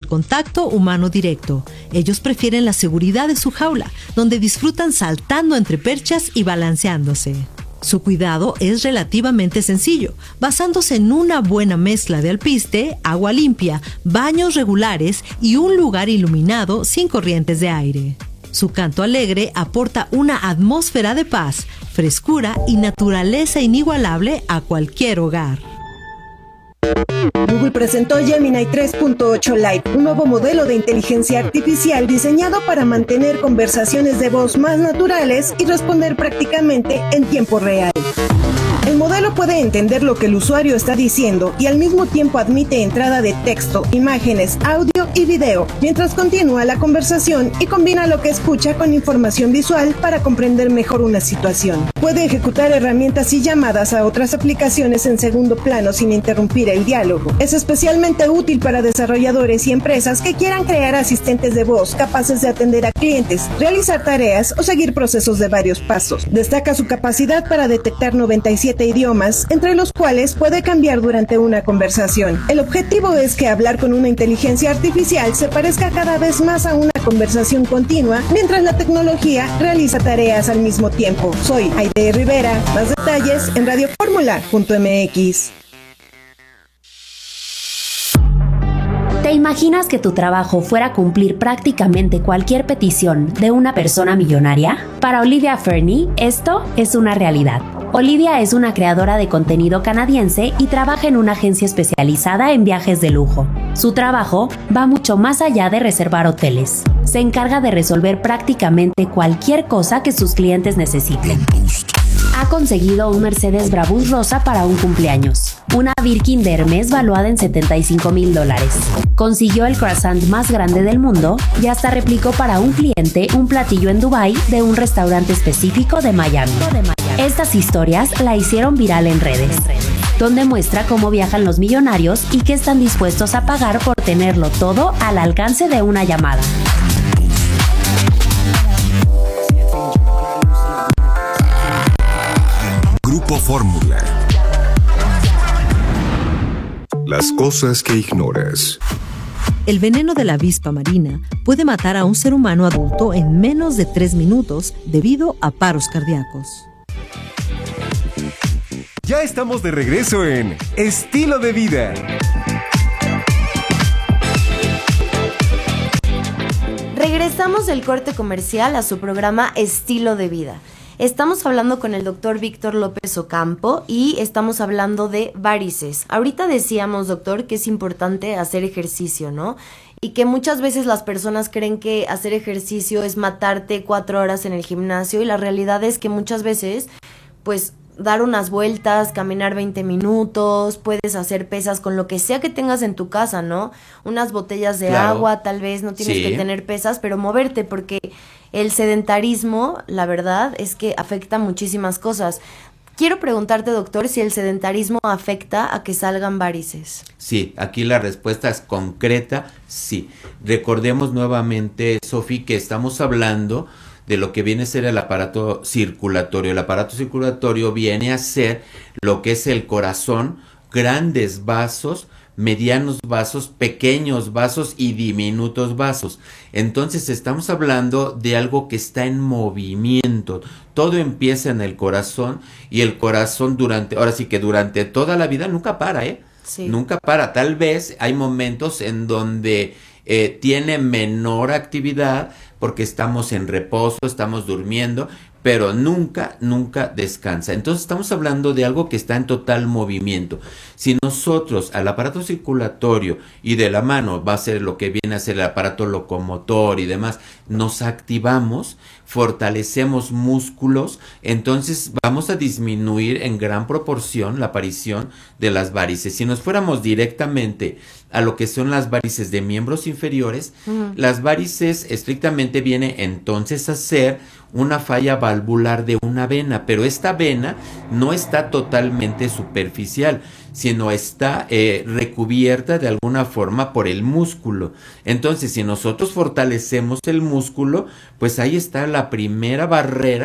contacto humano directo. Ellos prefieren la seguridad de su jaula, donde disfrutan saltando entre perchas y balanceándose. Su cuidado es relativamente sencillo, basándose en una buena mezcla de alpiste, agua limpia, baños regulares y un lugar iluminado sin corrientes de aire. Su canto alegre aporta una atmósfera de paz, frescura y naturaleza inigualable a cualquier hogar. Google presentó Gemini 3.8 Lite, un nuevo modelo de inteligencia artificial diseñado para mantener conversaciones de voz más naturales y responder prácticamente en tiempo real. El modelo puede entender lo que el usuario está diciendo y al mismo tiempo admite entrada de texto, imágenes, audio y video, mientras continúa la conversación y combina lo que escucha con información visual para comprender mejor una situación. Puede ejecutar herramientas y llamadas a otras aplicaciones en segundo plano sin interrumpir el diálogo. Es especialmente útil para desarrolladores y empresas que quieran crear asistentes de voz capaces de atender a clientes, realizar tareas o seguir procesos de varios pasos. Destaca su capacidad para detectar 97 idiomas, entre los cuales puede cambiar durante una conversación. El objetivo es que hablar con una inteligencia artificial se parezca cada vez más a una conversación continua, mientras la tecnología realiza tareas al mismo tiempo. Soy Aide Rivera. Más detalles en radioformula.mx. ¿Te imaginas que tu trabajo fuera cumplir prácticamente cualquier petición de una persona millonaria? Para Olivia Fernie, esto es una realidad. Olivia es una creadora de contenido canadiense y trabaja en una agencia especializada en viajes de lujo. Su trabajo va mucho más allá de reservar hoteles. Se encarga de resolver prácticamente cualquier cosa que sus clientes necesiten. Ha conseguido un Mercedes Brabus rosa para un cumpleaños, una Birkin de Hermes valuada en $75,000. Consiguió el croissant más grande del mundo y hasta replicó para un cliente un platillo en Dubái de un restaurante específico de Miami. Estas historias la hicieron viral en redes, donde muestra cómo viajan los millonarios y qué están dispuestos a pagar por tenerlo todo al alcance de una llamada. Grupo Fórmula. Las cosas que ignoras. El veneno de la avispa marina puede matar a un ser humano adulto en menos de 3 minutos debido a paros cardíacos. Ya estamos de regreso en Estilo de Vida. Regresamos del corte comercial a su programa Estilo de Vida. Estamos hablando con el doctor Víctor López Ocampo y estamos hablando de varices. Ahorita decíamos, doctor, que es importante hacer ejercicio, ¿no? Y que muchas veces las personas creen que hacer ejercicio es matarte 4 horas en el gimnasio y la realidad es que muchas veces, pues, dar unas vueltas, caminar 20 minutos, puedes hacer pesas con lo que sea que tengas en tu casa, ¿no? Unas botellas de agua, tal vez no tienes que tener pesas, pero moverte, porque el sedentarismo, la verdad, es que afecta muchísimas cosas. Quiero preguntarte, doctor, si el sedentarismo afecta a que salgan varices. Sí, aquí la respuesta es concreta, sí. Recordemos nuevamente, Sofi, que estamos hablando de lo que viene a ser el aparato circulatorio. El aparato circulatorio viene a ser lo que es el corazón, grandes vasos, medianos vasos, pequeños vasos y diminutos vasos. Entonces estamos hablando de algo que está en movimiento. Todo empieza en el corazón y el corazón durante toda la vida nunca para, Sí. Nunca para. Tal vez hay momentos en donde tiene menor actividad porque estamos en reposo, estamos durmiendo, pero nunca descansa. Entonces estamos hablando de algo que está en total movimiento. Si nosotros al aparato circulatorio y de la mano va a ser lo que viene a ser el aparato locomotor y demás, nos activamos, fortalecemos músculos, entonces vamos a disminuir en gran proporción la aparición de las varices. Si nos fuéramos directamente a lo que son las varices de miembros inferiores, las varices estrictamente viene entonces a ser una falla valvular de una vena, pero esta vena no está totalmente superficial, sino está recubierta de alguna forma por el músculo. Entonces, si nosotros fortalecemos el músculo, pues ahí está la primera barrera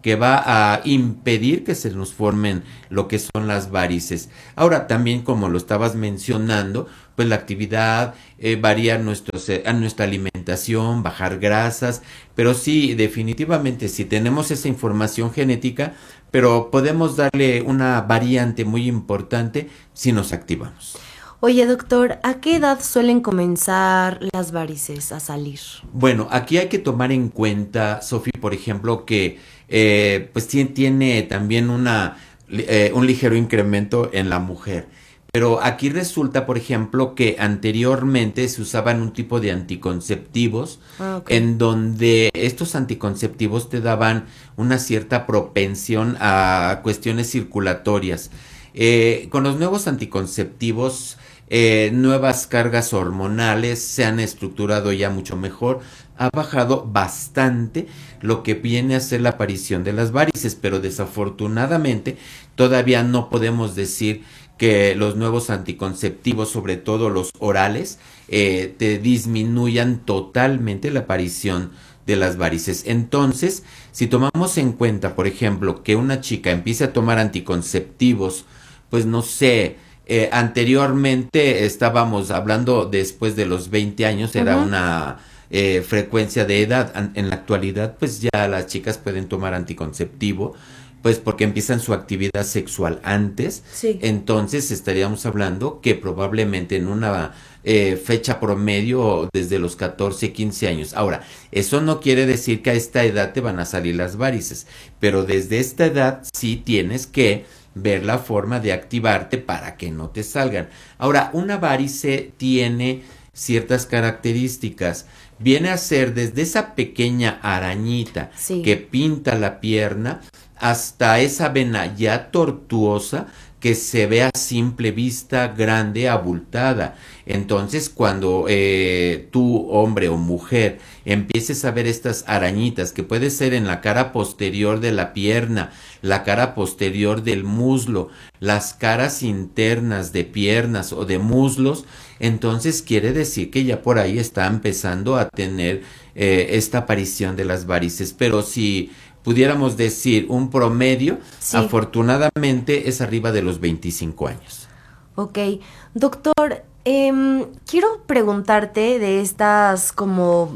que va a impedir que se nos formen lo que son las varices. Ahora, también como lo estabas mencionando, pues la actividad, varía nuestra alimentación, bajar grasas, pero sí, definitivamente, si tenemos esa información genética, pero podemos darle una variante muy importante si nos activamos. Oye, doctor, ¿a qué edad suelen comenzar las varices a salir? Bueno, aquí hay que tomar en cuenta, Sofi, por ejemplo, que pues tiene también un ligero incremento en la mujer. Pero aquí resulta, por ejemplo, que anteriormente se usaban un tipo de anticonceptivos, en donde estos anticonceptivos te daban una cierta propensión a cuestiones circulatorias. Con los nuevos anticonceptivos, nuevas cargas hormonales se han estructurado ya mucho mejor, ha bajado bastante lo que viene a ser la aparición de las varices, pero desafortunadamente todavía no podemos decir que los nuevos anticonceptivos, sobre todo los orales, te disminuyan totalmente la aparición de las varices. Entonces, si tomamos en cuenta, por ejemplo, que una chica empiece a tomar anticonceptivos, pues no sé, anteriormente estábamos hablando después de los 20 años, era una frecuencia de edad. En la actualidad, pues ya las chicas pueden tomar anticonceptivo, pues porque empiezan su actividad sexual antes. Sí. Entonces estaríamos hablando que probablemente en una fecha promedio desde los 14, 15 años. Ahora, eso no quiere decir que a esta edad te van a salir las varices, pero desde esta edad sí tienes que ver la forma de activarte para que no te salgan. Ahora, una varice tiene ciertas características. Viene a ser desde esa pequeña arañita que pinta la pierna hasta esa vena ya tortuosa que se ve a simple vista grande, abultada. Entonces, cuando tú, hombre o mujer, empieces a ver estas arañitas, que puede ser en la cara posterior de la pierna, la cara posterior del muslo, las caras internas de piernas o de muslos, entonces quiere decir que ya por ahí está empezando a tener esta aparición de las varices. Pero si pudiéramos decir un promedio, afortunadamente es arriba de los 25 años. Ok, doctor, quiero preguntarte de estas como,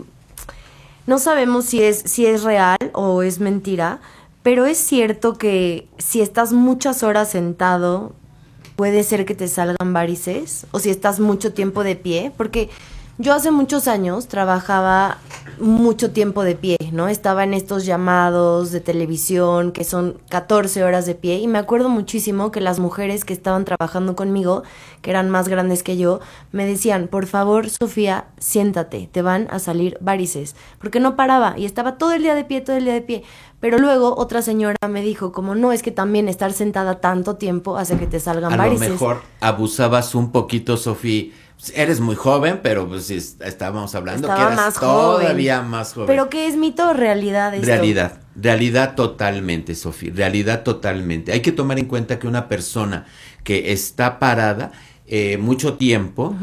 no sabemos si es real o es mentira, pero es cierto que si estás muchas horas sentado, puede ser que te salgan varices, o si estás mucho tiempo de pie, porque yo hace muchos años trabajaba mucho tiempo de pie, ¿no? Estaba en estos llamados de televisión que son 14 horas de pie, y me acuerdo muchísimo que las mujeres que estaban trabajando conmigo, que eran más grandes que yo, me decían, por favor, Sofía, siéntate, te van a salir varices, porque no paraba y estaba todo el día de pie, pero luego otra señora me dijo, como no, es que también estar sentada tanto tiempo hace que te salgan varices. A lo mejor abusabas un poquito, Sofía. Eres muy joven, pero pues estábamos hablando que eras todavía más joven. ¿Pero qué es mito o realidad esto? Realidad totalmente, Sofía, realidad totalmente. Hay que tomar en cuenta que una persona que está parada mucho tiempo,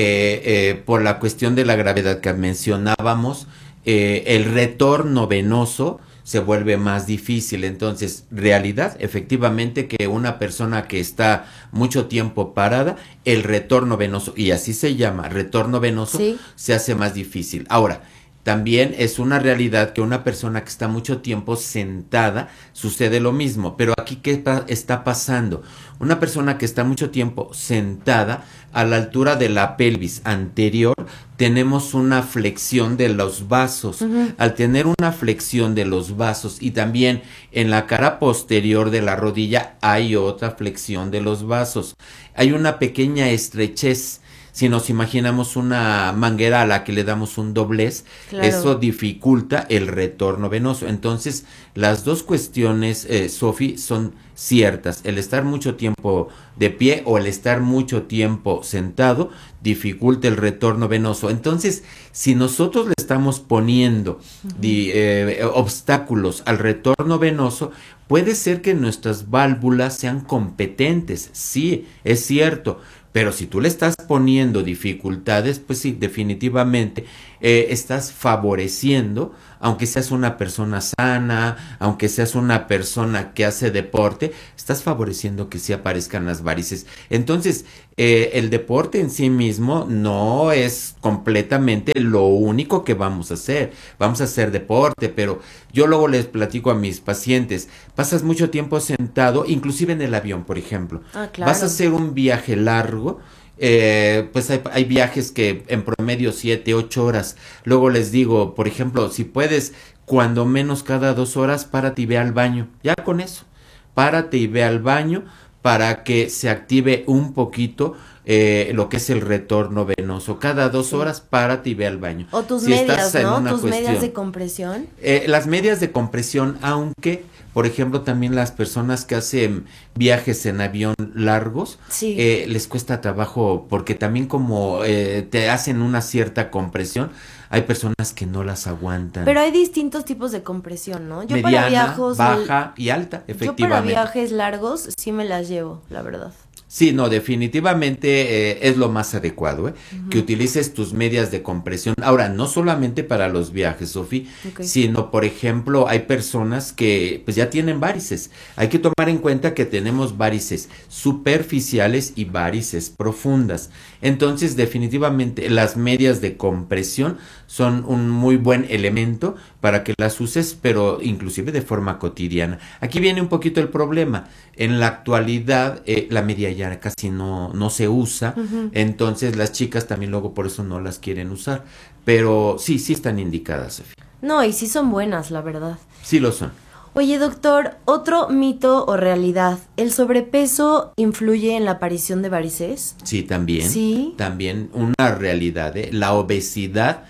por la cuestión de la gravedad que mencionábamos, el retorno venoso se vuelve más difícil. Entonces, realidad, efectivamente, que una persona que está mucho tiempo parada, el retorno venoso, y así se llama, retorno venoso, se hace más difícil. Ahora, también es una realidad que una persona que está mucho tiempo sentada, sucede lo mismo. Pero aquí, ¿qué está pasando? Una persona que está mucho tiempo sentada, a la altura de la pelvis anterior, tenemos una flexión de los vasos. Al tener una flexión de los vasos y también en la cara posterior de la rodilla hay otra flexión de los vasos. Hay una pequeña estrechez. Si nos imaginamos una manguera a la que le damos un doblez, eso dificulta el retorno venoso. Entonces, las dos cuestiones, Sofi, son ciertas. El estar mucho tiempo de pie o el estar mucho tiempo sentado dificulta el retorno venoso. Entonces, si nosotros le estamos poniendo obstáculos al retorno venoso, puede ser que nuestras válvulas sean competentes. Sí, es cierto. Pero si tú le estás poniendo dificultades, pues sí, definitivamente estás favoreciendo aunque seas una persona sana, aunque seas una persona que hace deporte, estás favoreciendo que sí aparezcan las varices. Entonces, el deporte en sí mismo no es completamente lo único que vamos a hacer. Vamos a hacer deporte, pero yo luego les platico a mis pacientes, pasas mucho tiempo sentado, inclusive en el avión, por ejemplo. Claro. Vas a hacer un viaje largo, pues hay viajes que en promedio 7, 8 horas. Luego les digo, por ejemplo, si puedes, cuando menos cada 2 horas, párate y ve al baño. Ya con eso, párate y ve al baño para que se active un poquito lo que es el retorno venoso. Cada 2 horas, párate y ve al baño. O tus si medias, estás ¿no? en una Tus medias cuestión, de compresión. las medias de compresión, aunque, por ejemplo, también las personas que hacen viajes en avión largos, Sí. Les cuesta trabajo, porque también como te hacen una cierta compresión, hay personas que no las aguantan. Pero hay distintos tipos de compresión, ¿no? Yo Mediana, para viajes baja y alta, Yo para efectivamente. viajes largos sí me las llevo, la verdad. Sí, no, definitivamente es lo más adecuado, que utilices tus medias de compresión. Ahora, no solamente para los viajes, Sofi, sino, por ejemplo, hay personas que pues ya tienen varices. Hay que tomar en cuenta que tenemos varices superficiales y varices profundas. Entonces, definitivamente, las medias de compresión son un muy buen elemento para que las uses, pero inclusive de forma cotidiana. Aquí viene un poquito el problema. En la actualidad, la media ya casi no se usa, entonces las chicas también luego por eso no las quieren usar, pero sí están indicadas, Sofía. No, y sí son buenas, la verdad. Sí lo son. Oye, doctor, otro mito o realidad, ¿el sobrepeso influye en la aparición de varices? Sí, también. Sí. También una realidad, la obesidad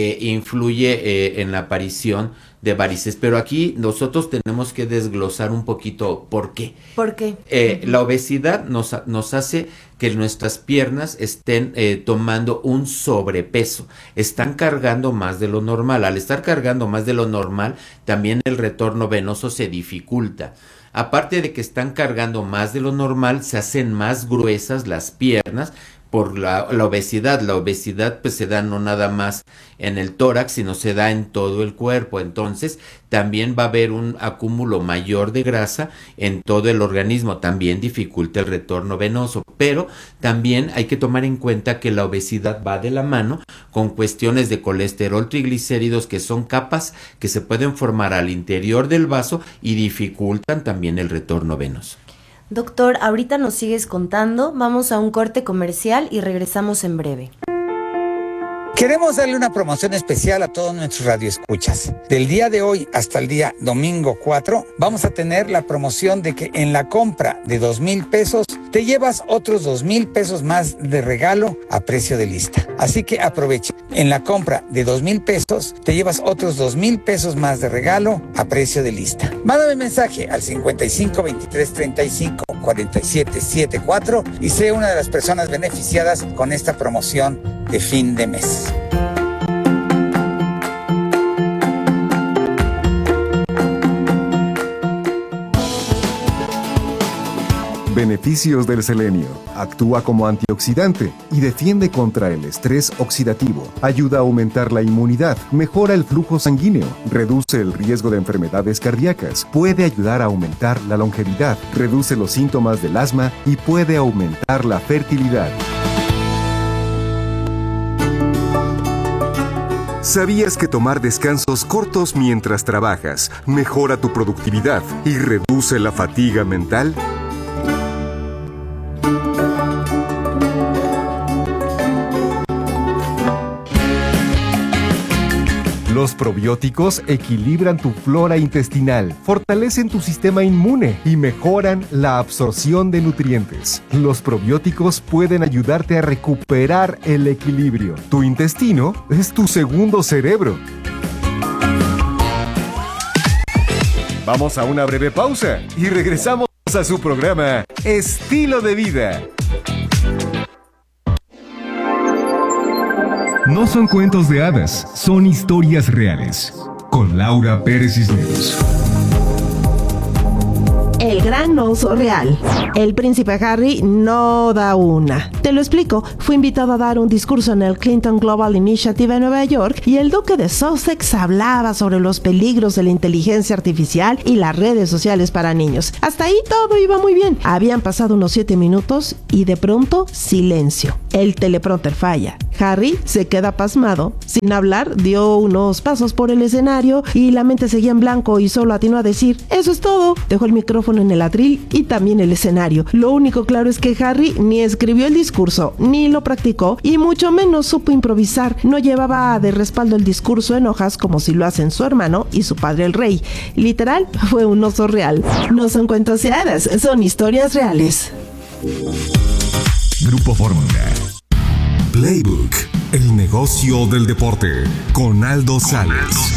influye en la aparición de varices, pero aquí nosotros tenemos que desglosar un poquito por qué. ¿Por qué? La obesidad nos hace que nuestras piernas estén tomando un sobrepeso, están cargando más de lo normal. Al estar cargando más de lo normal, también el retorno venoso se dificulta. Aparte de que están cargando más de lo normal, se hacen más gruesas las piernas por la obesidad. La obesidad pues se da no nada más en el tórax, sino se da en todo el cuerpo. Entonces también va a haber un acúmulo mayor de grasa en todo el organismo. También dificulta el retorno venoso, pero también hay que tomar en cuenta que la obesidad va de la mano con cuestiones de colesterol, triglicéridos, que son capas que se pueden formar al interior del vaso y dificultan también el retorno venoso. Doctor, ahorita nos sigues contando, vamos a un corte comercial y regresamos en breve. Queremos darle una promoción especial a todos nuestros radioescuchas. Del día de hoy hasta el día domingo 4, vamos a tener la promoción de que en la compra de 2,000 pesos te llevas otros 2,000 pesos más de regalo a precio de lista. Así que aprovecha. En la compra de 2,000 pesos te llevas otros 2,000 pesos más de regalo a precio de lista. Mándame mensaje al 55 23 35 47 74 y sé una de las personas beneficiadas con esta promoción de fin de mes. Beneficios del selenio. Actúa como antioxidante y defiende contra el estrés oxidativo. Ayuda a aumentar la inmunidad, mejora el flujo sanguíneo, reduce el riesgo de enfermedades cardíacas, puede ayudar a aumentar la longevidad, reduce los síntomas del asma y puede aumentar la fertilidad. ¿Sabías que tomar descansos cortos mientras trabajas mejora tu productividad y reduce la fatiga mental? Los probióticos equilibran tu flora intestinal, fortalecen tu sistema inmune y mejoran la absorción de nutrientes. Los probióticos pueden ayudarte a recuperar el equilibrio. Tu intestino es tu segundo cerebro. Vamos a una breve pausa y regresamos a su programa Estilo de Vida. No son cuentos de hadas, son historias reales. Con Laura Pérez Cisneros. El gran gran oso real. El príncipe Harry no da una. Te lo explico. Fue invitado a dar un discurso en el Clinton Global Initiative en Nueva York y el duque de Sussex hablaba sobre los peligros de la inteligencia artificial y las redes sociales para niños. Hasta ahí todo iba muy bien. Habían pasado unos 7 minutos y de pronto silencio. El teleprompter falla. Harry se queda pasmado. Sin hablar, dio unos pasos por el escenario y la mente seguía en blanco y solo atinó a decir: "Eso es todo". Dejó el micrófono en el atril y también el escenario. Lo único claro es que Harry ni escribió el discurso, ni lo practicó y mucho menos supo improvisar. No llevaba de respaldo el discurso en hojas como si lo hacen su hermano y su padre el rey. Literal, fue un oso real. No son cuentos de hadas, son historias reales. Grupo Fórmula. Playbook, el negocio del deporte, con Aldo Sales.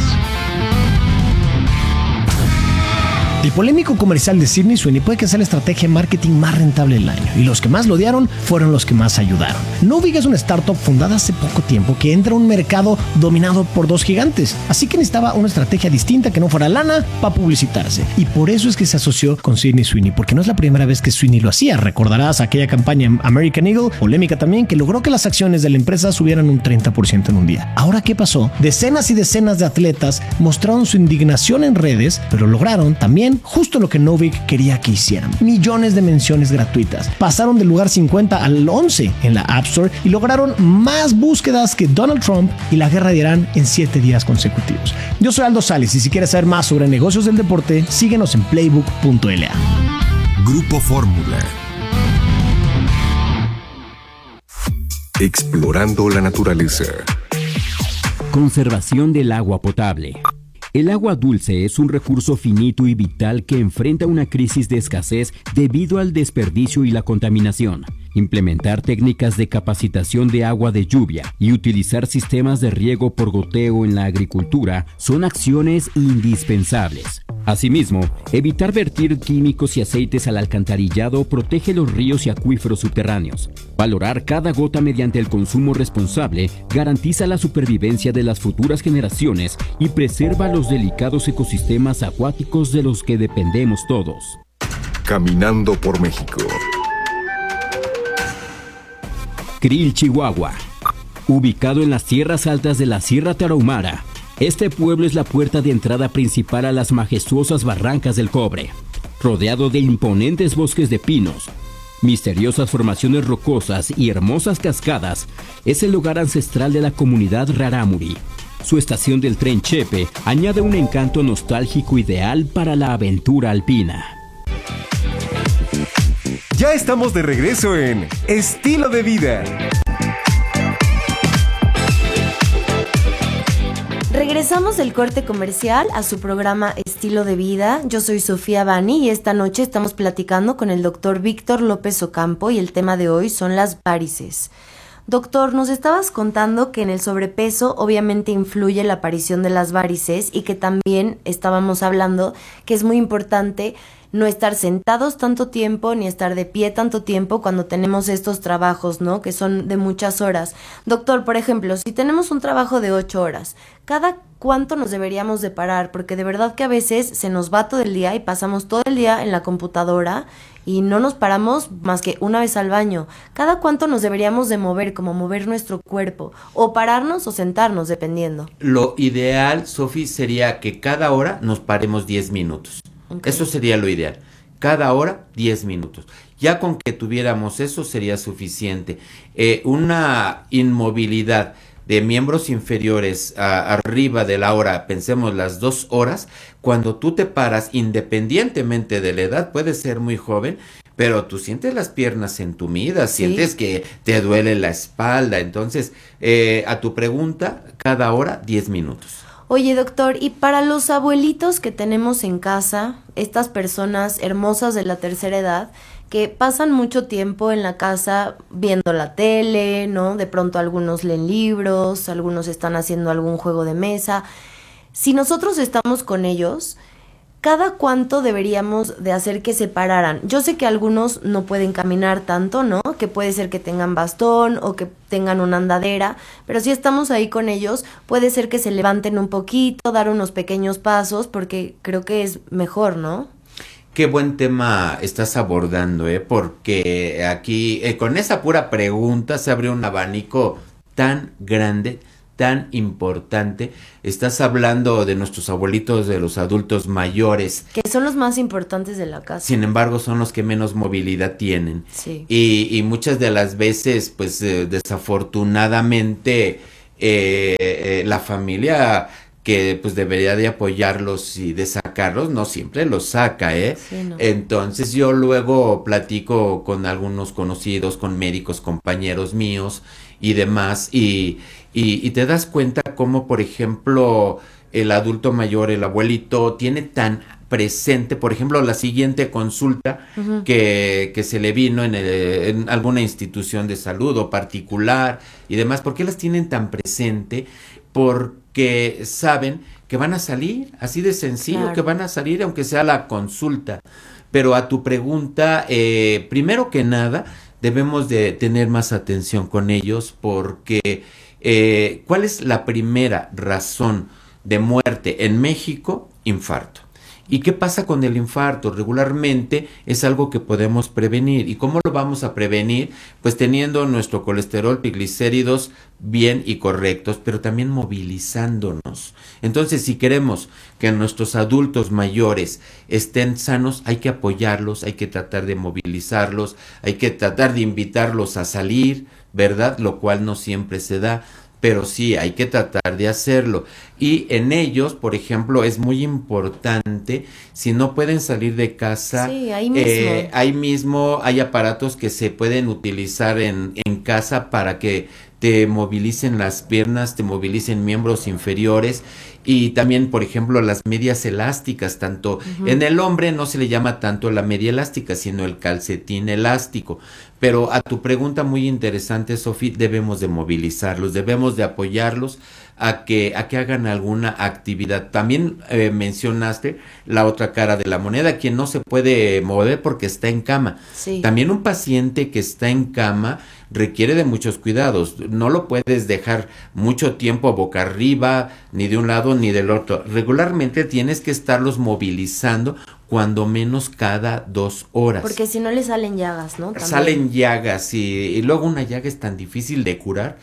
El polémico comercial de Sydney Sweeney puede que sea la estrategia de marketing más rentable del año, y los que más lo odiaron fueron los que más ayudaron. Novig es una startup fundada hace poco tiempo que entra a un mercado dominado por dos gigantes, así que necesitaba una estrategia distinta que no fuera lana para publicitarse, y por eso es que se asoció con Sydney Sweeney, porque no es la primera vez que Sweeney lo hacía. Recordarás aquella campaña American Eagle, polémica también, que logró que las acciones de la empresa subieran un 30% en un día. Ahora, ¿qué pasó? Decenas y decenas de atletas mostraron su indignación en redes, pero lograron también justo lo que Novig quería que hicieran: millones de menciones gratuitas. Pasaron del lugar 50 al 11 en la App Store y lograron más búsquedas que Donald Trump y la guerra de Irán en 7 días consecutivos. Yo soy Aldo Sales y si quieres saber más sobre negocios del deporte, síguenos en playbook.la. Grupo Fórmula. Explorando la naturaleza. Conservación del agua potable. El agua dulce es un recurso finito y vital que enfrenta una crisis de escasez debido al desperdicio y la contaminación. Implementar técnicas de capacitación de agua de lluvia y utilizar sistemas de riego por goteo en la agricultura son acciones indispensables. Asimismo, evitar vertir químicos y aceites al alcantarillado protege los ríos y acuíferos subterráneos. Valorar cada gota mediante el consumo responsable garantiza la supervivencia de las futuras generaciones y preserva los delicados ecosistemas acuáticos de los que dependemos todos. Caminando por México. Krill, Chihuahua. Ubicado en las tierras altas de la Sierra Tarahumara, este pueblo es la puerta de entrada principal a las majestuosas barrancas del Cobre. Rodeado de imponentes bosques de pinos, misteriosas formaciones rocosas y hermosas cascadas, es el lugar ancestral de la comunidad Rarámuri. Su estación del tren Chepe añade un encanto nostálgico ideal para la aventura alpina. Ya estamos de regreso en Estilo de Vida. Regresamos del corte comercial a su programa Estilo de Vida. Yo soy Sofía Bani y esta noche estamos platicando con el doctor Víctor López Ocampo y el tema de hoy son las varices. Doctor, nos estabas contando que en el sobrepeso obviamente influye la aparición de las varices y que también estábamos hablando que es muy importante no estar sentados tanto tiempo ni estar de pie tanto tiempo cuando tenemos estos trabajos, ¿no? Que son de muchas horas. Doctor, por ejemplo, si tenemos un trabajo de 8 horas, ¿cada cuánto nos deberíamos de parar? Porque de verdad que a veces se nos va todo el día y pasamos todo el día en la computadora y no nos paramos más que una vez al baño. ¿Cada cuánto nos deberíamos de mover, como mover nuestro cuerpo? O pararnos o sentarnos, dependiendo. Lo ideal, Sofi, sería que cada hora nos paremos 10 minutos. Okay. Eso sería lo ideal. Cada hora, 10 minutos. Ya con que tuviéramos eso sería suficiente. Una inmovilidad de miembros inferiores arriba de la hora, pensemos las 2 horas, cuando tú te paras, independientemente de la edad, puedes ser muy joven, pero tú sientes las piernas entumidas, ¿sí? Sientes que te duele la espalda. Entonces, a tu pregunta, cada hora 10 minutos. Oye, doctor, y para los abuelitos que tenemos en casa, estas personas hermosas de la tercera edad, que pasan mucho tiempo en la casa viendo la tele, ¿no? De pronto algunos leen libros, algunos están haciendo algún juego de mesa. Si nosotros estamos con ellos, ¿cada cuánto deberíamos de hacer que se pararan? Yo sé que algunos no pueden caminar tanto, ¿no? Que puede ser que tengan bastón o que tengan una andadera, pero si estamos ahí con ellos, puede ser que se levanten un poquito, dar unos pequeños pasos, porque creo que es mejor, ¿no? Qué buen tema estás abordando, porque aquí con esa pura pregunta se abre un abanico tan grande, tan importante. Estás hablando de nuestros abuelitos, de los adultos mayores. Que son los más importantes de la casa. Sin embargo, son los que menos movilidad tienen. Sí. Y muchas de las veces, pues desafortunadamente, la familia que pues debería de apoyarlos y de sacarlos, no siempre los saca, Sí, no. Entonces yo luego platico con algunos conocidos, con médicos, compañeros míos y demás, y te das cuenta cómo, por ejemplo, el adulto mayor, el abuelito, tiene tan presente, por ejemplo, la siguiente consulta que se le vino en alguna institución de salud o particular y demás. ¿Por qué las tienen tan presente? Porque saben que van a salir, así de sencillo, claro, que van a salir aunque sea la consulta. Pero a tu pregunta, primero que nada, debemos de tener más atención con ellos porque ¿cuál es la primera razón de muerte en México? Infarto. ¿Y qué pasa con el infarto? Regularmente es algo que podemos prevenir. ¿Y cómo lo vamos a prevenir? Pues teniendo nuestro colesterol, triglicéridos bien y correctos, pero también movilizándonos. Entonces, si queremos que nuestros adultos mayores estén sanos, hay que apoyarlos, hay que tratar de movilizarlos, hay que tratar de invitarlos a salir, ¿verdad? Lo cual no siempre se da. Pero sí, hay que tratar de hacerlo. Y en ellos, por ejemplo, es muy importante, si no pueden salir de casa, sí, ahí mismo hay aparatos que se pueden utilizar en casa para que te movilicen las piernas, te movilicen miembros inferiores y también, por ejemplo, las medias elásticas, tanto en el hombre no se le llama tanto la media elástica, sino el calcetín elástico. Pero a tu pregunta muy interesante, Sofi, debemos de movilizarlos, debemos de apoyarlos a que hagan alguna actividad. También mencionaste la otra cara de la moneda, quien no se puede mover porque está en cama. Sí. También un paciente que está en cama requiere de muchos cuidados. No lo puedes dejar mucho tiempo boca arriba, ni de un lado ni del otro. Regularmente tienes que estarlos movilizando cuando menos cada 2 horas. Porque si no le salen llagas, ¿no? También. Salen llagas y luego una llaga es tan difícil de curar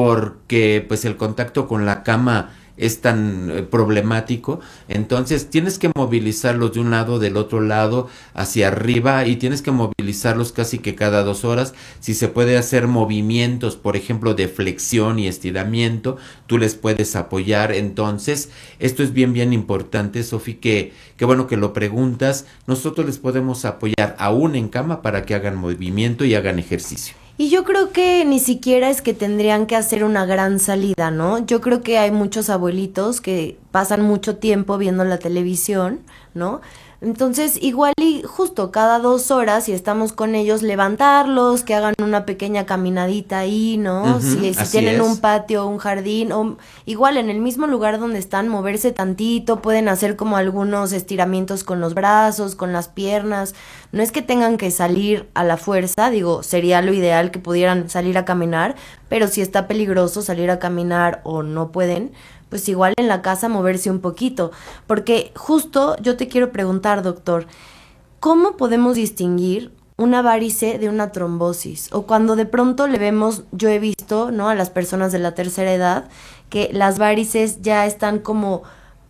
porque pues el contacto con la cama es tan problemático, entonces tienes que movilizarlos de un lado, del otro lado, hacia arriba, y tienes que movilizarlos casi que cada 2 horas. Si se puede hacer movimientos, por ejemplo, de flexión y estiramiento, tú les puedes apoyar. Entonces, esto es bien, bien importante, Sofi, que bueno que lo preguntas. Nosotros les podemos apoyar aún en cama para que hagan movimiento y hagan ejercicio. Y yo creo que ni siquiera es que tendrían que hacer una gran salida, ¿no? Yo creo que hay muchos abuelitos que pasan mucho tiempo viendo la televisión, ¿no? Entonces, igual y justo cada 2 horas, si estamos con ellos, levantarlos, que hagan una pequeña caminadita ahí, ¿no? Si tienen un patio, un jardín, o igual en el mismo lugar donde están, moverse tantito, pueden hacer como algunos estiramientos con los brazos, con las piernas. No es que tengan que salir a la fuerza, digo, sería lo ideal que pudieran salir a caminar, pero si está peligroso salir a caminar o no pueden, pues igual en la casa moverse un poquito. Porque justo yo te quiero preguntar, doctor, ¿cómo podemos distinguir una varice de una trombosis? O cuando de pronto le vemos, yo he visto, ¿no?, a las personas de la tercera edad, que las varices ya están como,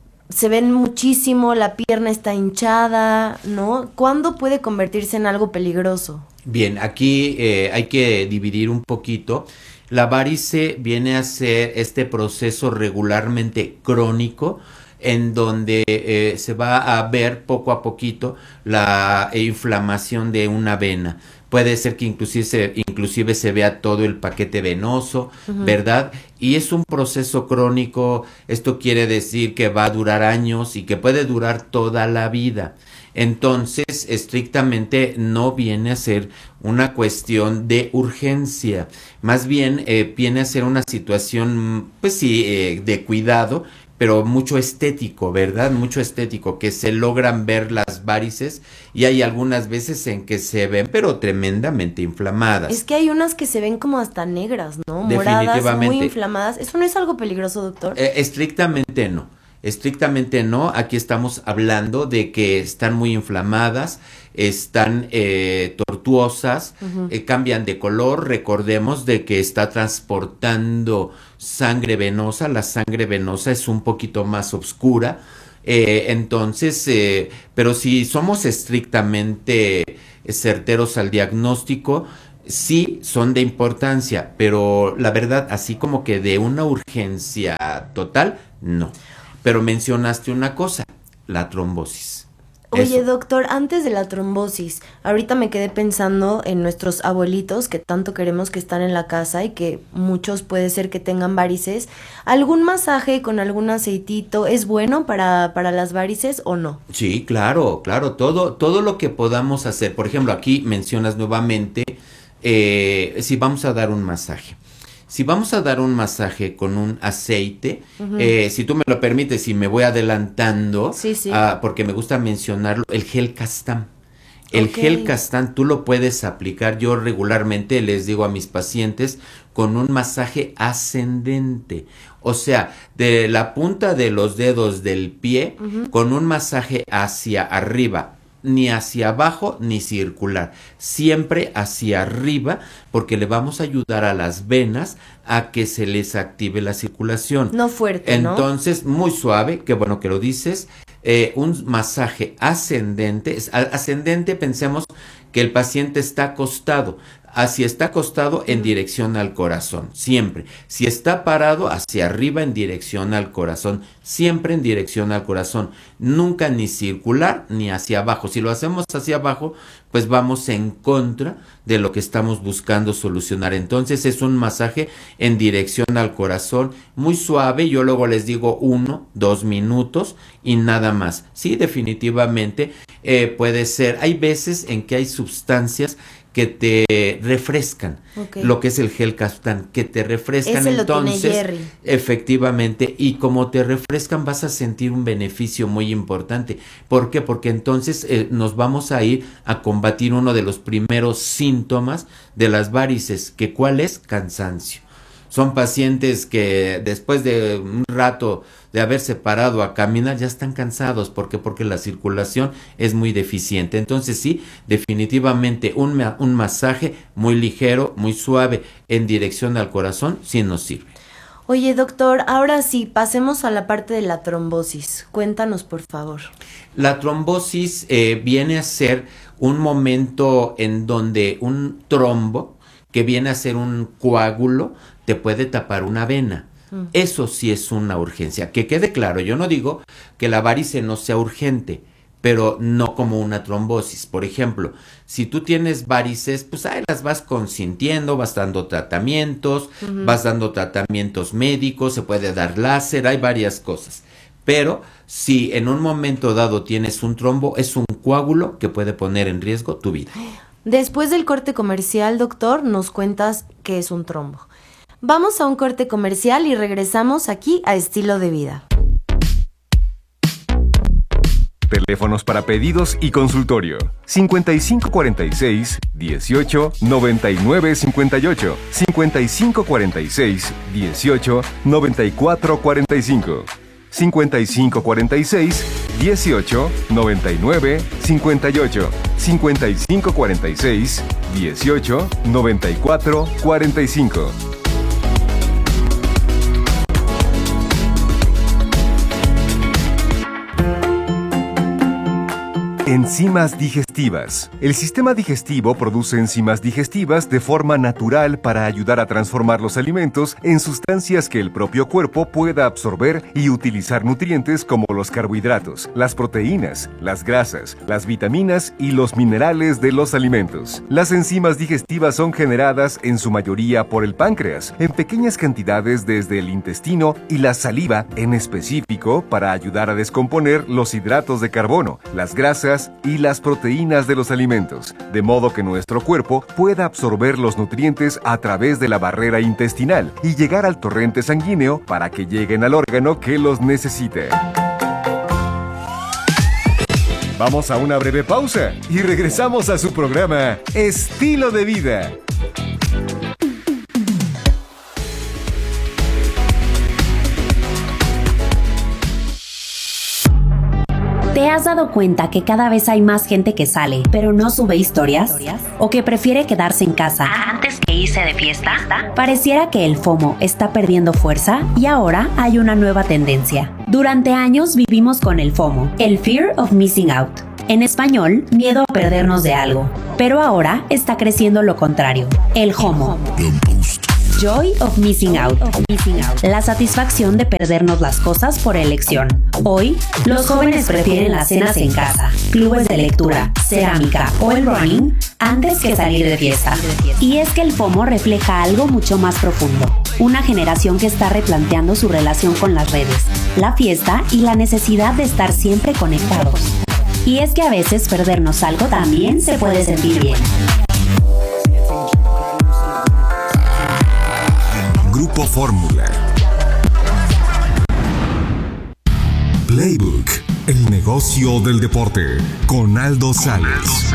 se ven muchísimo, la pierna está hinchada, ¿no? ¿Cuándo puede convertirse en algo peligroso? Bien, aquí hay que dividir un poquito. La varice viene a ser este proceso regularmente crónico en donde se va a ver poco a poquito la inflamación de una vena. Puede ser que inclusive se vea todo el paquete venoso, ¿verdad? Y es un proceso crónico. Esto quiere decir que va a durar años y que puede durar toda la vida. Entonces, estrictamente no viene a ser una cuestión de urgencia, más bien viene a ser una situación, pues sí, de cuidado, pero mucho estético, ¿verdad? Mucho estético, que se logran ver las varices y hay algunas veces en que se ven, pero tremendamente inflamadas. Es que hay unas que se ven como hasta negras, ¿no? Moradas, muy inflamadas. ¿Eso no es algo peligroso, doctor? Estrictamente no. estrictamente no. Aquí estamos hablando de que están muy inflamadas, están tortuosas, cambian de color. Recordemos de que está transportando sangre venosa. La sangre venosa es un poquito más oscura. Entonces, pero si somos estrictamente certeros al diagnóstico, sí son de importancia, pero la verdad, así como que de una urgencia total, no. Pero mencionaste una cosa, la trombosis. Oye, doctor, antes de la trombosis, ahorita me quedé pensando en nuestros abuelitos que tanto queremos, que están en la casa y que muchos puede ser que tengan varices. ¿Algún masaje con algún aceitito es bueno para las varices o no? Sí, claro, todo lo que podamos hacer. Por ejemplo, aquí mencionas nuevamente, si vamos a dar un masaje. Si vamos a dar un masaje con un aceite, si tú me lo permites y me voy adelantando, porque me gusta mencionarlo, el gel Castan. El gel Castan tú lo puedes aplicar, yo regularmente les digo a mis pacientes, con un masaje ascendente. O sea, de la punta de los dedos del pie, con un masaje hacia arriba. Ni hacia abajo ni circular, siempre hacia arriba, porque le vamos a ayudar a las venas a que se les active la circulación. No fuerte, entonces, muy suave, qué bueno que lo dices. Un masaje ascendente, pensemos que el paciente está acostado. Si está acostado, en dirección al corazón, siempre. Si está parado, hacia arriba, en dirección al corazón, siempre en dirección al corazón. Nunca ni circular ni hacia abajo. Si lo hacemos hacia abajo, pues vamos en contra de lo que estamos buscando solucionar. Entonces es un masaje en dirección al corazón, muy suave. Yo luego les digo 1, 2 minutos y nada más. Sí, definitivamente puede ser. Hay veces en que hay sustancias que te refrescan, lo que es el gel Castan, que te refrescan. Ese entonces, lo tiene Jerry. Efectivamente, y como te refrescan vas a sentir un beneficio muy importante. ¿Por qué? Porque entonces nos vamos a ir a combatir uno de los primeros síntomas de las varices, que ¿cuál es? Cansancio. Son pacientes que después de un rato de haberse parado a caminar ya están cansados. ¿Por qué? Porque la circulación es muy deficiente. Entonces sí, definitivamente un masaje muy ligero, muy suave en dirección al corazón sí nos sirve. Oye, doctor, ahora sí, pasemos a la parte de la trombosis. Cuéntanos, por favor. La trombosis viene a ser un momento en donde un trombo, que viene a ser un coágulo, te puede tapar una vena. Eso sí es una urgencia. Que quede claro, yo no digo que la varice no sea urgente, pero no como una trombosis. Por ejemplo, si tú tienes varices, pues ahí las vas consintiendo, vas dando tratamientos, vas dando tratamientos médicos, se puede dar láser, hay varias cosas. Pero si en un momento dado tienes un trombo, es un coágulo que puede poner en riesgo tu vida. Después del corte comercial, doctor, nos cuentas qué es un trombo. Vamos a un corte comercial y regresamos aquí a Estilo de Vida. Teléfonos para pedidos y consultorio: 5546 18 99 58, 5546 18 94 45, 5546 18 99 58, 5546 18 94 45. Enzimas digestivas. El sistema digestivo produce enzimas digestivas de forma natural para ayudar a transformar los alimentos en sustancias que el propio cuerpo pueda absorber y utilizar nutrientes como los carbohidratos, las proteínas, las grasas, las vitaminas y los minerales de los alimentos. Las enzimas digestivas son generadas en su mayoría por el páncreas, en pequeñas cantidades desde el intestino y la saliva en específico para ayudar a descomponer los hidratos de carbono, las grasas y las proteínas de los alimentos, de modo que nuestro cuerpo pueda absorber los nutrientes a través de la barrera intestinal y llegar al torrente sanguíneo para que lleguen al órgano que los necesite. Vamos a una breve pausa y regresamos a su programa Estilo de Vida. ¿Te has dado cuenta que cada vez hay más gente que sale, pero no sube historias? ¿O que prefiere quedarse en casa antes que irse de fiesta? Pareciera que el FOMO está perdiendo fuerza y ahora hay una nueva tendencia. Durante años vivimos con el FOMO, el Fear of Missing Out. En español, miedo a perdernos de algo. Pero ahora está creciendo lo contrario, el JOMO. Joy of Missing Out. La satisfacción de perdernos las cosas por elección. Hoy, los jóvenes prefieren las cenas en casa, clubes de lectura, cerámica o el running antes que salir de fiesta. Y es que el FOMO refleja algo mucho más profundo. Una generación que está replanteando su relación con las redes, la fiesta y la necesidad de estar siempre conectados. Y es que a veces perdernos algo también se puede sentir bien. Grupo Fórmula. Playbook, el negocio del deporte, con Aldo Sales.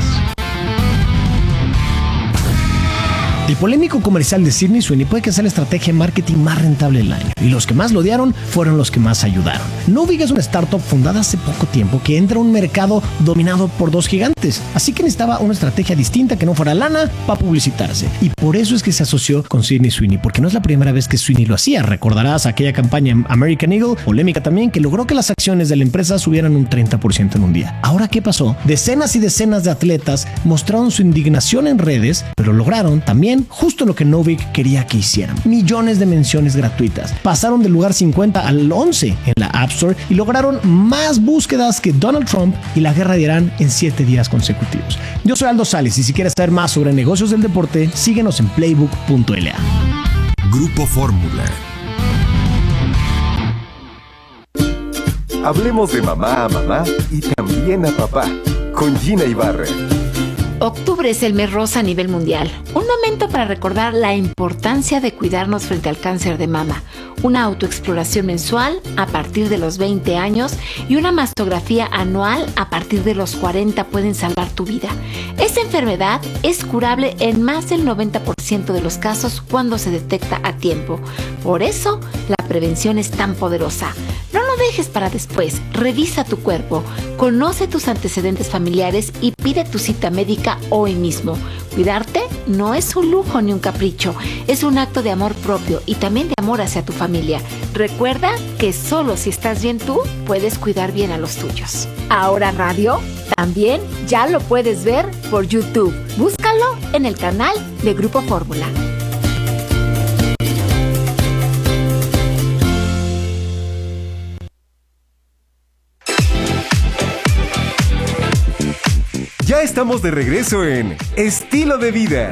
El polémico comercial de Sydney Sweeney puede que sea la estrategia de marketing más rentable del año, y los que más lo odiaron fueron los que más ayudaron. Novig es una startup fundada hace poco tiempo que entra a un mercado dominado por dos gigantes, así que necesitaba una estrategia distinta que no fuera lana para publicitarse, y por eso es que se asoció con Sydney Sweeney, porque no es la primera vez que Sweeney lo hacía. Recordarás aquella campaña American Eagle, polémica también, que logró que las acciones de la empresa subieran un 30% en un día. Ahora, ¿qué pasó? Decenas y decenas de atletas mostraron su indignación en redes, pero lograron también justo lo que Novig quería que hicieran: millones de menciones gratuitas. Pasaron del lugar 50 al 11 en la App Store y lograron más búsquedas que Donald Trump y la guerra de Irán en 7 días consecutivos. Yo soy Aldo Sales, y si quieres saber más sobre negocios del deporte, síguenos en playbook.la. Grupo Fórmula. Hablemos de mamá a mamá y también a papá, con Gina Ibarra. Octubre es el mes rosa a nivel mundial, un momento para recordar la importancia de cuidarnos frente al cáncer de mama, una autoexploración mensual a partir de los 20 años y una mastografía anual a partir de los 40 pueden salvar tu vida. Esta enfermedad es curable en más del 90% de los casos cuando se detecta a tiempo. Por eso, la prevención es tan poderosa. No lo dejes para después. Revisa tu cuerpo, conoce tus antecedentes familiares y pide tu cita médica hoy mismo. Cuidarte no es un lujo ni un capricho, es un acto de amor propio y también de amor hacia tu familia. Recuerda que solo si estás bien tú, puedes cuidar bien a los tuyos. Ahora Radio también ya lo puedes ver por YouTube. Búscalo en el canal de Grupo Fórmula. Ya estamos de regreso en Estilo de Vida.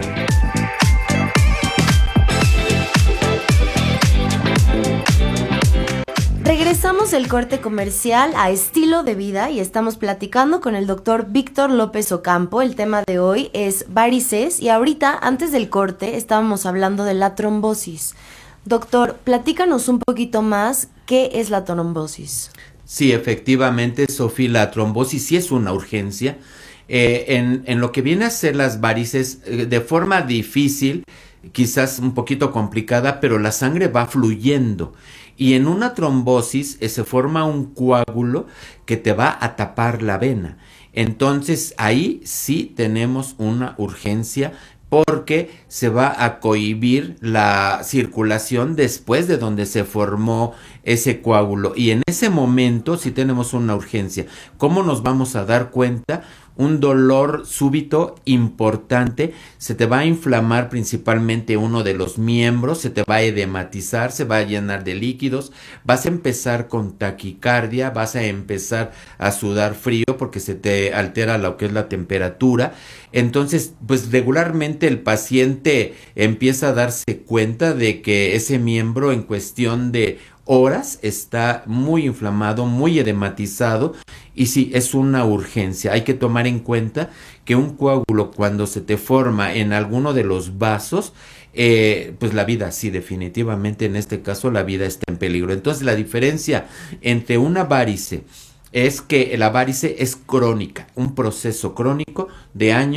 Regresamos del corte comercial a Estilo de Vida y estamos platicando con el doctor Víctor López Ocampo. El tema de hoy es varices y ahorita, antes del corte, estábamos hablando de la trombosis. Doctor, platícanos un poquito más, ¿qué es la trombosis? Sí, efectivamente, Sofía, la trombosis sí es una urgencia. En lo que viene a ser las varices, de forma difícil, quizás un poquito complicada, pero la sangre va fluyendo y en una trombosis se forma un coágulo que te va a tapar la vena. Entonces ahí sí tenemos una urgencia, porque se va a cohibir la circulación después de donde se formó ese coágulo. Y en ese momento sí tenemos una urgencia. ¿Cómo nos vamos a dar cuenta? Un dolor súbito importante, se te va a inflamar principalmente uno de los miembros, se te va a edematizar, se va a llenar de líquidos, vas a empezar con taquicardia, vas a empezar a sudar frío porque se te altera lo que es la temperatura. Entonces, pues regularmente el paciente empieza a darse cuenta de que ese miembro en cuestión de horas está muy inflamado, muy edematizado, y sí, es una urgencia. Hay que tomar en cuenta que un coágulo, cuando se te forma en alguno de los vasos, pues la vida, sí, definitivamente en este caso la vida está en peligro. Entonces la diferencia entre una varice es que la varice es crónica, un proceso crónico de años,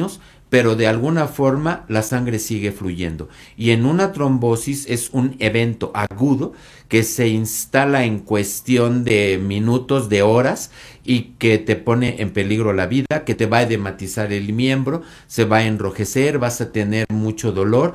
pero de alguna forma la sangre sigue fluyendo. Y en una trombosis es un evento agudo que se instala en cuestión de minutos, de horas, y que te pone en peligro la vida, que te va a edematizar el miembro, se va a enrojecer, vas a tener mucho dolor,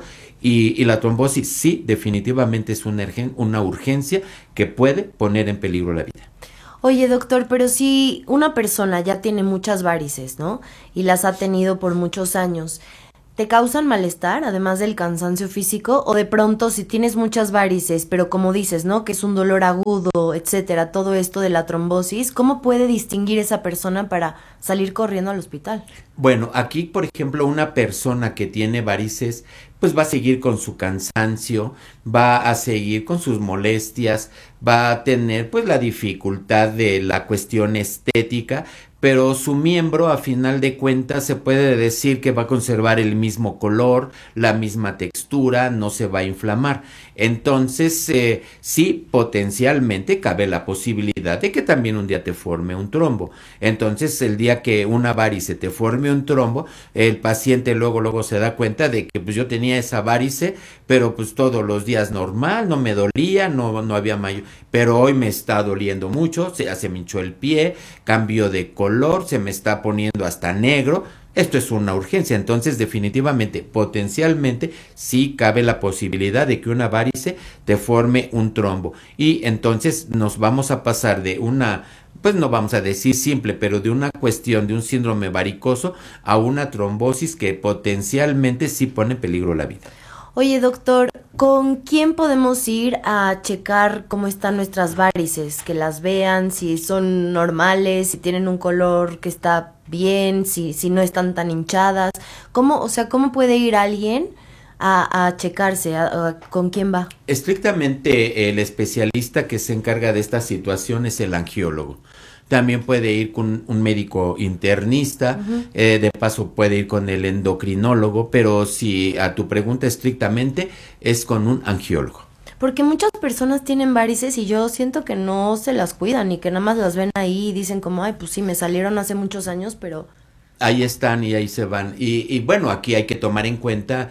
y la trombosis sí, definitivamente es una urgencia que puede poner en peligro la vida. Oye, doctor, pero si una persona ya tiene muchas varices, ¿no? Y las ha tenido por muchos años, ¿te causan malestar, además del cansancio físico? O de pronto, si tienes muchas varices, pero como dices, ¿no? Que es un dolor agudo, etcétera, todo esto de la trombosis, ¿cómo puede distinguir esa persona para salir corriendo al hospital? Bueno, aquí, por ejemplo, una persona que tiene varices, pues va a seguir con su cansancio, va a seguir con sus molestias, va a tener pues la dificultad de la cuestión estética, pero su miembro a final de cuentas se puede decir que va a conservar el mismo color, la misma textura, no se va a inflamar. Entonces, sí, potencialmente cabe la posibilidad de que también un día te forme un trombo. Entonces, el día que una varice te forme un trombo, el paciente luego se da cuenta de que pues yo tenía esa varice, pero pues todos los días normal, no me dolía, no había mayor, pero hoy me está doliendo mucho, se me hinchó el pie, cambio de color, se me está poniendo hasta negro. Esto es una urgencia, entonces definitivamente, potencialmente, sí cabe la posibilidad de que una varice te forme un trombo. Y entonces nos vamos a pasar de una, pues no vamos a decir simple, pero de una cuestión de un síndrome varicoso a una trombosis que potencialmente sí pone en peligro la vida. Oye, doctor, ¿con quién podemos ir a checar cómo están nuestras varices? Que las vean, si son normales, si tienen un color que está bien, si no están tan hinchadas. ¿Cómo puede ir alguien a checarse? ¿Con quién va? Estrictamente el especialista que se encarga de esta situación es el angiólogo. También puede ir con un médico internista, de paso puede ir con el endocrinólogo, pero si a tu pregunta estrictamente es con un angiólogo. Porque muchas personas tienen varices y yo siento que no se las cuidan y que nada más las ven ahí y dicen como, ay, pues sí, me salieron hace muchos años, pero... Ahí están y ahí se van. Y bueno, aquí hay que tomar en cuenta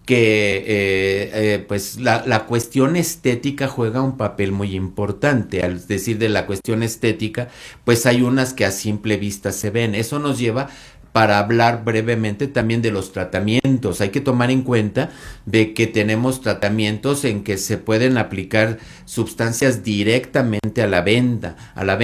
que pues la cuestión estética juega un papel muy importante. Al decir de la cuestión estética, pues hay unas que a simple vista se ven. Eso nos lleva para hablar brevemente también de los tratamientos. Hay que tomar en cuenta de que tenemos tratamientos en que se pueden aplicar sustancias directamente a la vena,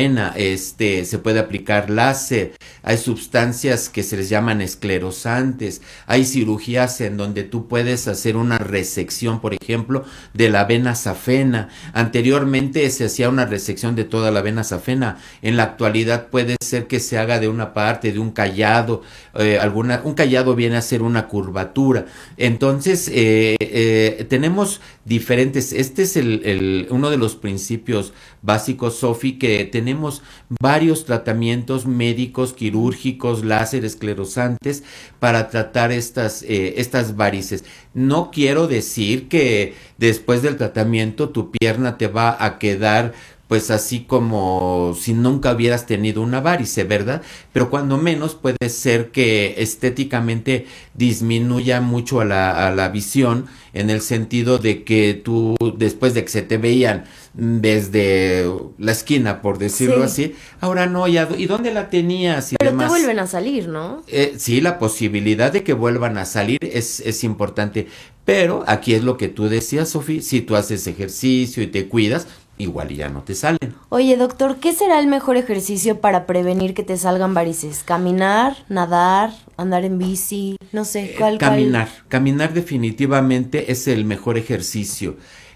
se puede aplicar láser, hay sustancias que se les llaman esclerosantes, hay cirugías en donde tú puedes hacer una resección, por ejemplo, de la vena safena. Anteriormente se hacía una resección de toda la vena safena, en la actualidad puede ser que se haga de una parte, de un callado, un callado viene a ser una curvatura. Entonces tenemos diferentes, este es uno de los principios básicos, Sofi, que tenemos varios tratamientos médicos, quirúrgicos, láser, esclerosantes para tratar estas varices. No quiero decir que después del tratamiento tu pierna te va a quedar pues así como si nunca hubieras tenido una varice, ¿verdad? Pero cuando menos puede ser que estéticamente disminuya mucho a la visión, en el sentido de que tú, después de que se te veían desde la esquina, por decirlo así, ahora no, ya, ¿y dónde la tenías? Y pero demás. te vuelven a salir, ¿no? Sí, la posibilidad de que vuelvan a salir es importante, pero aquí es lo que tú decías, Sofi, si tú haces ejercicio y te cuidas, igual ya no te salen. Oye, doctor, ¿qué será el mejor ejercicio para prevenir que te salgan varices? ¿Caminar, nadar, andar en bici? No sé, ¿cuál? Caminar definitivamente es el mejor ejercicio.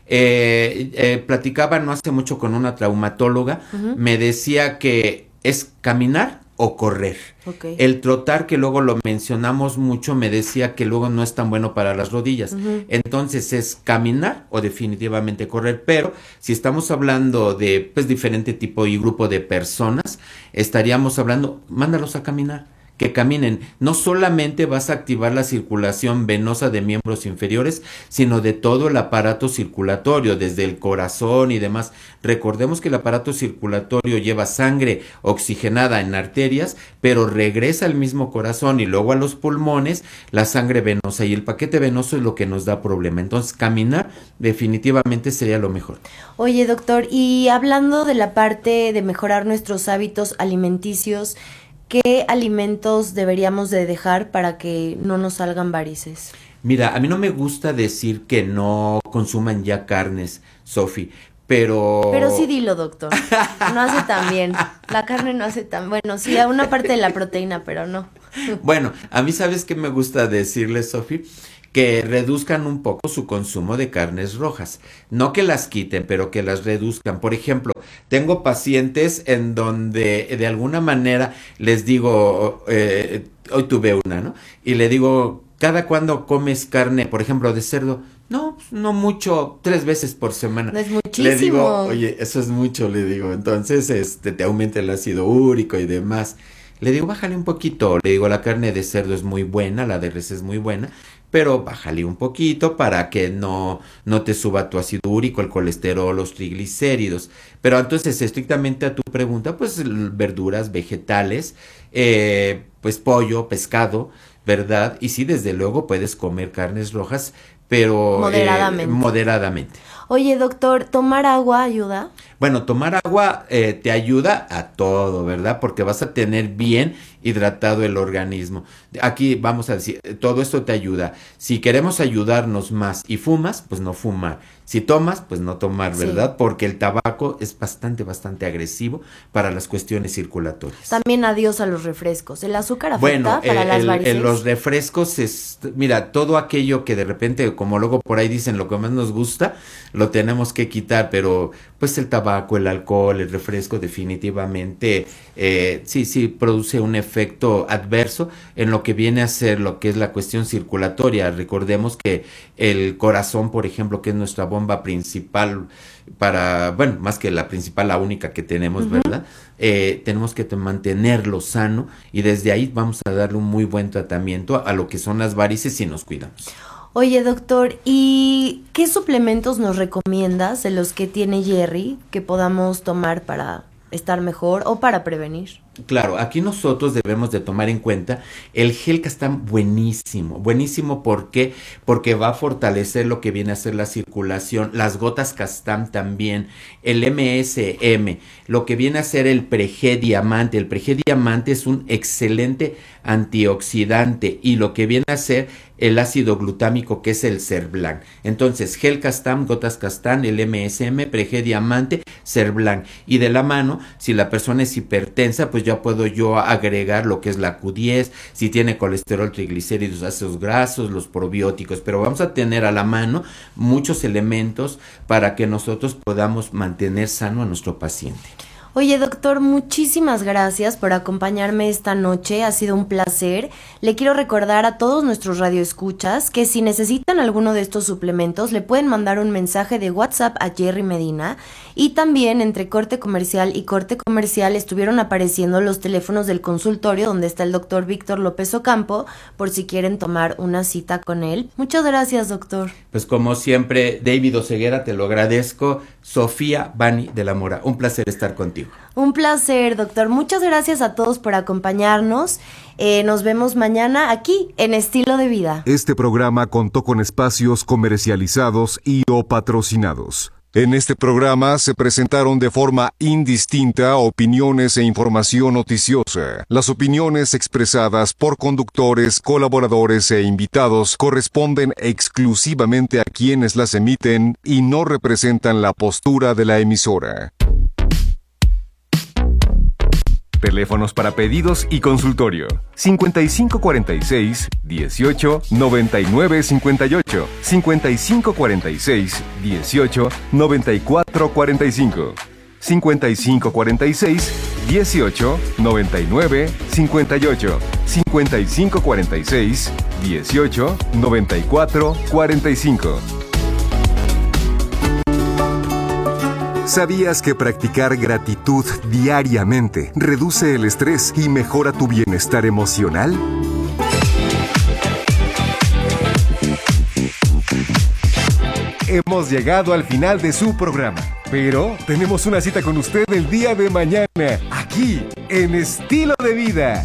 Platicaba no hace mucho con una traumatóloga, me decía que es caminar o correr. Okay. El trotar, que luego lo mencionamos mucho, me decía que luego no es tan bueno para las rodillas. Entonces es caminar o definitivamente correr. Pero si estamos hablando de pues diferente tipo y grupo de personas, estaríamos hablando, mándalos a caminar. que caminen. No solamente vas a activar la circulación venosa de miembros inferiores, sino de todo el aparato circulatorio, desde el corazón y demás. Recordemos que el aparato circulatorio lleva sangre oxigenada en arterias, pero regresa al mismo corazón y luego a los pulmones la sangre venosa, y el paquete venoso es lo que nos da problema. Entonces, caminar definitivamente sería lo mejor. Oye, doctor, y hablando de la parte de mejorar nuestros hábitos alimenticios, ¿qué alimentos deberíamos de dejar para que no nos salgan varices? Mira, a mí no me gusta decir que no consuman ya carnes, Sofi, pero sí dilo, doctor. No hace tan bien. La carne no hace tan... Bueno, sí, a una parte de la proteína, pero no. Bueno, a mí, ¿sabes qué me gusta decirles, Sofi? Que reduzcan un poco su consumo de carnes rojas. No que las quiten, pero que las reduzcan. Por ejemplo, tengo pacientes en donde de alguna manera les digo, hoy tuve una, ¿no? Y le digo, ¿cada cuándo comes carne, por ejemplo, de cerdo? No, no mucho, 3 veces por semana. No es muchísimo. Le digo, oye, eso es mucho, le digo. Entonces, te aumenta el ácido úrico y demás. Le digo, bájale un poquito. Le digo, la carne de cerdo es muy buena, la de res es muy buena, pero bájale un poquito para que no te suba tu ácido úrico, el colesterol, los triglicéridos. Pero entonces, estrictamente a tu pregunta, pues verduras, vegetales, pues pollo, pescado, ¿verdad? Y sí, desde luego puedes comer carnes rojas, pero moderadamente. Oye, doctor, ¿tomar agua ayuda? Bueno, tomar agua te ayuda a todo, ¿verdad? Porque vas a tener bien hidratado el organismo. Aquí vamos a decir, todo esto te ayuda. Si queremos ayudarnos más y fumas, pues no fumar. Si tomas, pues no tomar, ¿verdad? Sí. Porque el tabaco es bastante agresivo para las cuestiones circulatorias. También adiós a los refrescos. ¿El azúcar afecta para las varices? Los refrescos mira, todo aquello que de repente, como luego por ahí dicen, lo que más nos gusta, lo tenemos que quitar, pero pues el tabaco, el alcohol, el refresco definitivamente sí produce un efecto adverso en lo que viene a ser lo que es la cuestión circulatoria. Recordemos que el corazón, por ejemplo, que es nuestra bomba principal más que la principal, la única que tenemos, ¿verdad? Tenemos que mantenerlo sano y desde ahí vamos a darle un muy buen tratamiento a lo que son las varices si nos cuidamos. Oye, doctor, ¿y qué suplementos nos recomiendas de los que tiene Jerry que podamos tomar para estar mejor o para prevenir? Claro, aquí nosotros debemos de tomar en cuenta el gel Castan buenísimo, ¿por qué? Porque va a fortalecer lo que viene a ser la circulación, las gotas Castan también, el MSM, lo que viene a ser el Preg Diamante. El Preg Diamante es un excelente antioxidante y lo que viene a ser el ácido glutámico, que es el Cerblan. Entonces, gel Castan, gotas Castan, el MSM, Preg Diamante, Cerblan. Y de la mano, si la persona es hipertensa, pues ya puedo yo agregar lo que es la Q10, si tiene colesterol, triglicéridos, ácidos grasos, los probióticos, pero vamos a tener a la mano muchos elementos para que nosotros podamos mantener sano a nuestro paciente. Oye, doctor, muchísimas gracias por acompañarme esta noche, ha sido un placer. Le quiero recordar a todos nuestros radioescuchas que si necesitan alguno de estos suplementos le pueden mandar un mensaje de WhatsApp a Jerry Medina, y también entre corte comercial y corte comercial estuvieron apareciendo los teléfonos del consultorio donde está el doctor Víctor López Ocampo por si quieren tomar una cita con él. Muchas gracias, doctor. Pues como siempre, David Oseguera, te lo agradezco. Sofía Bani de la Mora, un placer estar contigo. Un placer, doctor. Muchas gracias a todos por acompañarnos. Nos vemos mañana aquí en Estilo de Vida. Este programa contó con espacios comercializados y o patrocinados. En este programa se presentaron de forma indistinta opiniones e información noticiosa. Las opiniones expresadas por conductores, colaboradores e invitados corresponden exclusivamente a quienes las emiten y no representan la postura de la emisora. Teléfonos para pedidos y consultorio: 5546 18 99 58, 5546 18 94 45, 5546 18 99 58, 5546 18 94 45. ¿Sabías que practicar gratitud diariamente reduce el estrés y mejora tu bienestar emocional? Hemos llegado al final de su programa, pero tenemos una cita con usted el día de mañana, aquí, en Estilo de Vida.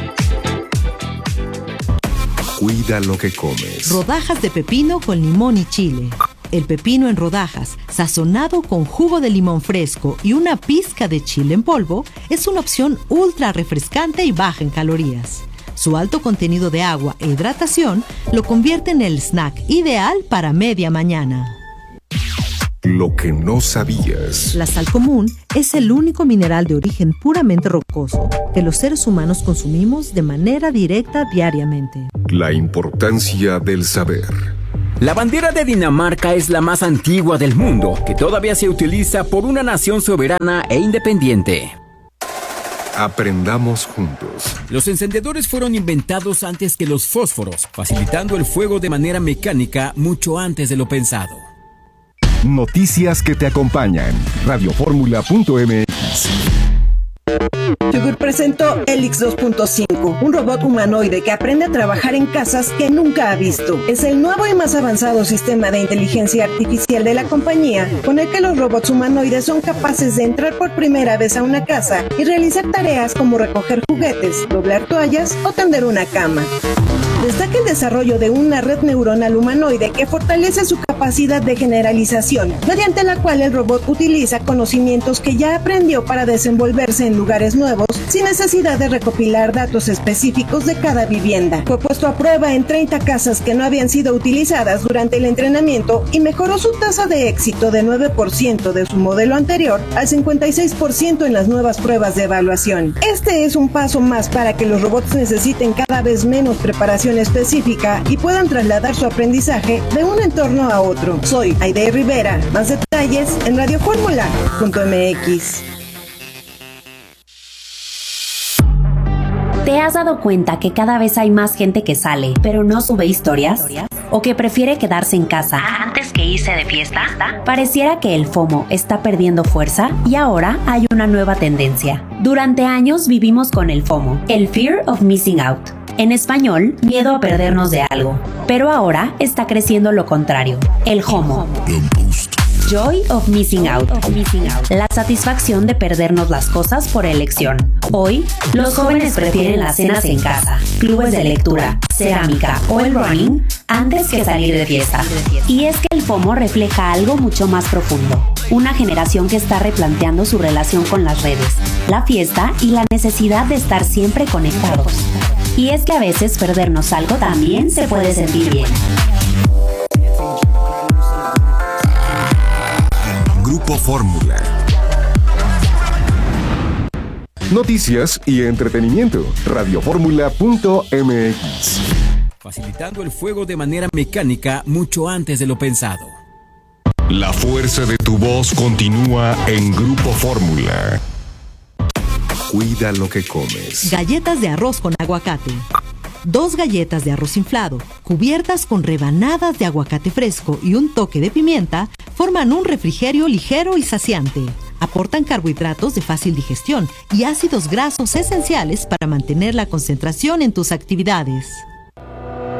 Cuida lo que comes. Rodajas de pepino con limón y chile. El pepino en rodajas, sazonado con jugo de limón fresco y una pizca de chile en polvo, es una opción ultra refrescante y baja en calorías. Su alto contenido de agua e hidratación lo convierte en el snack ideal para media mañana. Lo que no sabías. La sal común es el único mineral de origen puramente rocoso que los seres humanos consumimos de manera directa diariamente. La importancia del saber. La bandera de Dinamarca es la más antigua del mundo, que todavía se utiliza por una nación soberana e independiente. Aprendamos juntos. Los encendedores fueron inventados antes que los fósforos, facilitando el fuego de manera mecánica mucho antes de lo pensado. Noticias que te acompañan. Radioformula.mx. Yogur presentó Helix 2.5, un robot humanoide que aprende a trabajar en casas que nunca ha visto. Es el nuevo y más avanzado sistema de inteligencia artificial de la compañía, con el que los robots humanoides son capaces de entrar por primera vez a una casa y realizar tareas como recoger juguetes, doblar toallas o tender una cama. Destaca el desarrollo de una red neuronal humanoide que fortalece su capacidad de generalización, mediante la cual el robot utiliza conocimientos que ya aprendió para desenvolverse en lugares nuevos sin necesidad de recopilar datos específicos de cada vivienda. Fue puesto a prueba en 30 casas que no habían sido utilizadas durante el entrenamiento y mejoró su tasa de éxito de 9% de su modelo anterior al 56% en las nuevas pruebas de evaluación. Este es un paso más para que los robots necesiten cada vez menos preparación específica y puedan trasladar su aprendizaje de un entorno a otro. Soy Aide Rivera. Más detalles en radioformula.mx. ¿Te has dado cuenta que cada vez hay más gente que sale, pero no sube historias? ¿O que prefiere quedarse en casa antes que irse de fiesta? Pareciera que el FOMO está perdiendo fuerza y ahora hay una nueva tendencia. Durante años vivimos con el FOMO, el Fear of Missing Out. En español, miedo a perdernos de algo. Pero ahora está creciendo lo contrario, el JOMO. Joy of Missing Out. La satisfacción de perdernos las cosas por elección. Hoy, los jóvenes prefieren las cenas en casa, clubes de lectura, cerámica o el running antes que salir de fiesta. Y es que el FOMO refleja algo mucho más profundo. Una generación que está replanteando su relación con las redes, la fiesta y la necesidad de estar siempre conectados. Y es que a veces perdernos algo también se puede sentir bien. Grupo Fórmula. Noticias y entretenimiento. Radioformula.mx. Facilitando el fuego de manera mecánica mucho antes de lo pensado. La fuerza de tu voz continúa en Grupo Fórmula. Cuida lo que comes. Galletas de arroz con aguacate. 2 galletas de arroz inflado, cubiertas con rebanadas de aguacate fresco y un toque de pimienta, forman un refrigerio ligero y saciante. Aportan carbohidratos de fácil digestión y ácidos grasos esenciales para mantener la concentración en tus actividades.